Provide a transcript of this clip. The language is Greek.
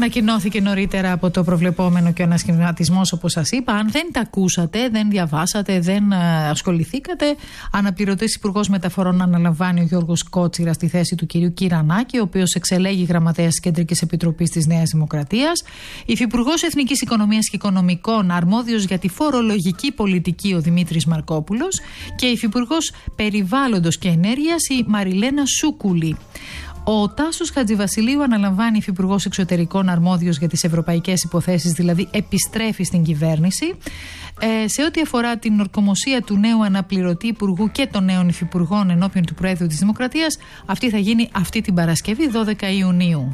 Ανακοινώθηκε νωρίτερα από το προβλεπόμενο και ο ανασχηματισμός, όπως σας είπα. Αν δεν τα ακούσατε, δεν διαβάσατε, δεν ασχοληθήκατε, αναπληρωτής Υπουργός Μεταφορών αναλαμβάνει ο Γιώργος Κότσιρας στη θέση του κυρίου Κυρανάκη, ο οποίος εξελέγει γραμματέας της Κεντρικής Επιτροπής της Νέας Δημοκρατίας. Υφυπουργός Εθνικής Οικονομίας και Οικονομικών, αρμόδιος για τη φορολογική πολιτική, ο Δημήτρης Μαρκόπουλος. Και Υφυπουργός Περιβάλλοντος και Ενέργειας, η Μαριλένα Σούκουλη. Ο Τάσος Χατζηβασιλείου αναλαμβάνει υφυπουργός εξωτερικών, αρμόδιος για τις ευρωπαϊκές υποθέσεις, δηλαδή επιστρέφει στην κυβέρνηση. Σε ό,τι αφορά την ορκομοσία του νέου αναπληρωτή υπουργού και των νέων υφυπουργών ενώπιον του Προέδρου της Δημοκρατίας, αυτή θα γίνει αυτή την Παρασκευή, 12 Ιουνίου.